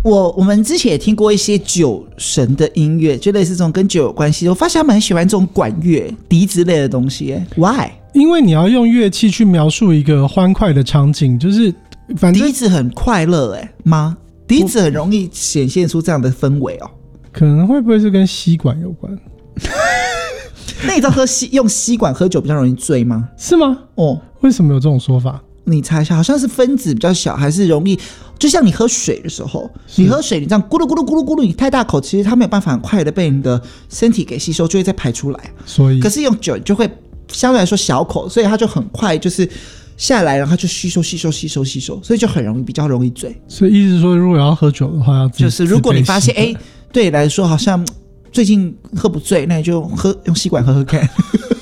我们之前也听过一些酒神的音乐，就类似这种跟酒有关系，我发现他们很喜欢这种管乐笛子类的东西。 Why？ 因为你要用乐器去描述一个欢快的场景，就是反正笛子很快乐吗？笛子很容易显现出这样的氛围哦。 可能会不会是跟吸管有关？ 那你知道用吸管喝酒比较容易醉吗？ 是吗？ 哦， 为什么有这种说法？ 你猜一下，好像是分子比较小，还是容易？就像你喝水的时候，你喝水，你这样咕噜咕噜咕噜咕噜，你太大口，其实它没有办法很快的被你的身体给吸收，就会再排出来。 所以， 可是用酒就会相对来说小口，所以它就很快就是下来，然后它就吸收，所以就很容易比较容易醉。 所以意思是说，如果要喝酒的话，要就是如果你发现对你来说好像最近喝不醉，那你就用吸管喝喝看。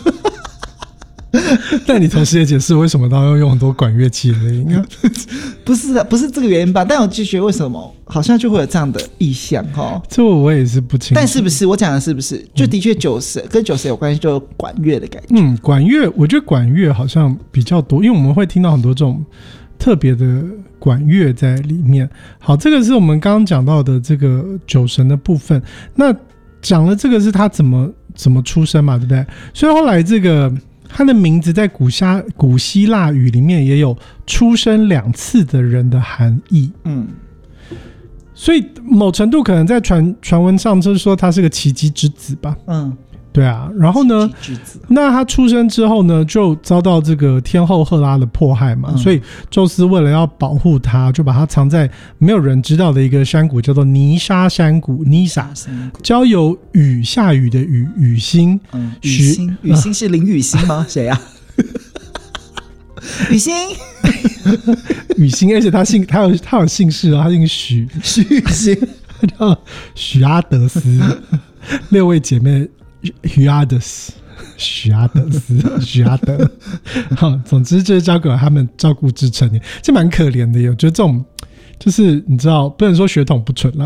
但你同时也解释为什么他要用很多管乐器的音乐？ 不是这个原因吧？但我就觉得为什么好像就会有这样的意象哈？ 这我也是不清楚。 但是不是我讲的是不是？就的确酒神跟酒神有关系，就有管乐的感觉。 管乐，我觉得管乐好像比较多，因为我们会听到很多这种特别的管乐在里面。好，这个是我们刚刚讲到的这个酒神的部分。那讲了这个是他怎么出生嘛，对不对？所以后来这个。他的名字在古希腊语里面也有出生2次的人的含义，所以某程度可能在传闻上就是说他是个奇迹之子吧，对啊，然后呢，那他出生之后呢，就遭到这个天后赫拉的迫害嘛，所以宙斯为了要保护他，就把他藏在没有人知道的一个山谷，叫做尼莎山谷。尼莎交由雨下雨的雨星， 雨星是林雨星吗？谁啊？雨星， 雨星，而且他有姓氏啊，他姓许雨星， 叫许阿德斯，6位姐妹。许阿德，好，总之就是交给他们照顾支撑，这蛮可怜的。我觉得这种就是你知道，不能说血统不纯啦，